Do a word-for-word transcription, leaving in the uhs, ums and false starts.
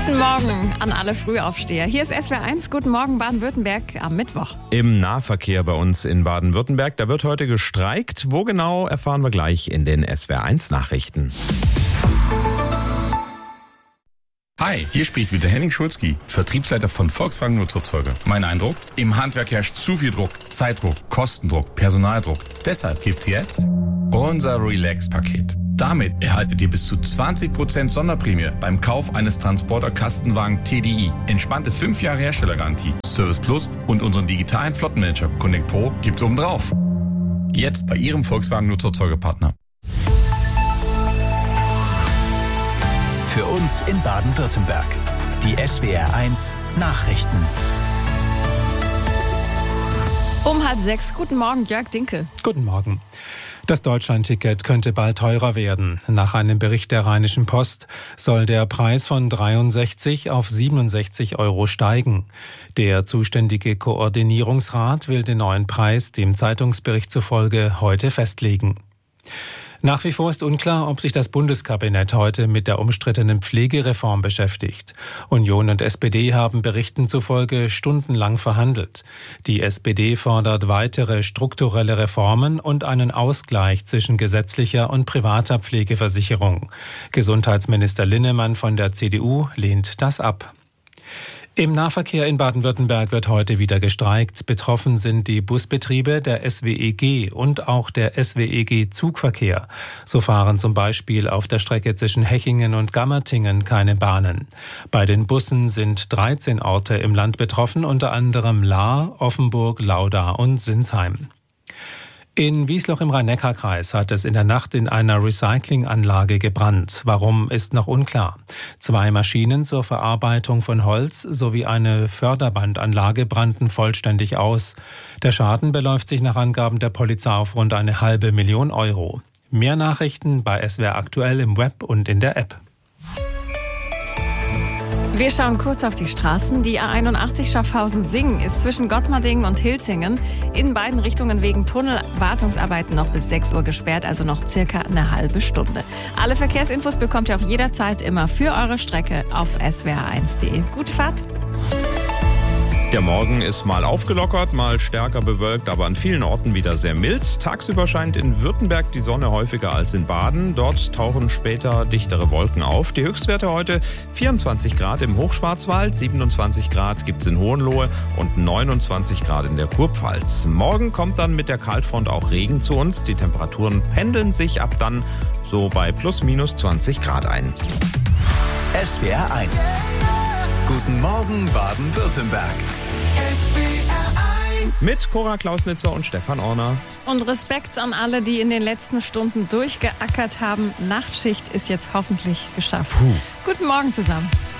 Guten Morgen an alle Frühaufsteher. Hier ist S W R eins. Guten Morgen Baden-Württemberg am Mittwoch. Im Nahverkehr bei uns in Baden-Württemberg, da wird heute gestreikt. Wo genau, erfahren wir gleich in den S W R eins Nachrichten. Hi, hier spricht wieder Henning Schulzki, Vertriebsleiter von Volkswagen Nutzerzeuger. Mein Eindruck? Im Handwerk herrscht zu viel Druck, Zeitdruck, Kostendruck, Personaldruck. Deshalb gibt's jetzt unser Relax-Paket. Damit erhaltet ihr bis zu zwanzig Prozent Sonderprämie beim Kauf eines Transporter-Kastenwagen T D I. Entspannte fünf Jahre Herstellergarantie, Service Plus und unseren digitalen Flottenmanager Connect Pro gibt's obendrauf. Jetzt bei Ihrem Volkswagen Nutzerzeugerpartner. Für uns in Baden-Württemberg. Die S W R eins Nachrichten. Um halb sechs. Guten Morgen, Jörg Dinkel. Guten Morgen. Das Deutschlandticket könnte bald teurer werden. Nach einem Bericht der Rheinischen Post soll der Preis von dreiundsechzig auf siebenundsechzig Euro steigen. Der zuständige Koordinierungsrat will den neuen Preis dem Zeitungsbericht zufolge heute festlegen. Nach wie vor ist unklar, ob sich das Bundeskabinett heute mit der umstrittenen Pflegereform beschäftigt. Union und S P D haben Berichten zufolge stundenlang verhandelt. Die S P D fordert weitere strukturelle Reformen und einen Ausgleich zwischen gesetzlicher und privater Pflegeversicherung. Gesundheitsminister Linnemann von der C D U lehnt das ab. Im Nahverkehr in Baden-Württemberg wird heute wieder gestreikt. Betroffen sind die Busbetriebe der S W E G und auch der S W E G Zugverkehr. So fahren zum Beispiel auf der Strecke zwischen Hechingen und Gammertingen keine Bahnen. Bei den Bussen sind dreizehn Orte im Land betroffen, unter anderem Lahr, Offenburg, Lauda und Sinsheim. In Wiesloch im Rhein-Neckar-Kreis hat es in der Nacht in einer Recyclinganlage gebrannt. Warum, ist noch unklar. Zwei Maschinen zur Verarbeitung von Holz sowie eine Förderbandanlage brannten vollständig aus. Der Schaden beläuft sich nach Angaben der Polizei auf rund eine halbe Million Euro. Mehr Nachrichten bei S W R aktuell im Web und in der App. Wir schauen kurz auf die Straßen. Die A einundachtzig Schaffhausen-Singen ist zwischen Gottmardingen und Hilzingen in beiden Richtungen wegen Tunnelwartungsarbeiten noch bis sechs Uhr gesperrt, also noch circa eine halbe Stunde. Alle Verkehrsinfos bekommt ihr auch jederzeit immer für eure Strecke auf S W R eins punkt de. Gute Fahrt! Der Morgen ist mal aufgelockert, mal stärker bewölkt, aber an vielen Orten wieder sehr mild. Tagsüber scheint in Württemberg die Sonne häufiger als in Baden. Dort tauchen später dichtere Wolken auf. Die Höchstwerte heute vierundzwanzig Grad im Hochschwarzwald, siebenundzwanzig Grad gibt's in Hohenlohe und neunundzwanzig Grad in der Kurpfalz. Morgen kommt dann mit der Kaltfront auch Regen zu uns. Die Temperaturen pendeln sich ab dann so bei plus minus zwanzig Grad ein. S W R eins. Guten Morgen Baden-Württemberg. Mit Cora Klausnitzer und Stefan Orner. Und Respekt an alle, die in den letzten Stunden durchgeackert haben. Nachtschicht ist jetzt hoffentlich geschafft. Puh. Guten Morgen zusammen.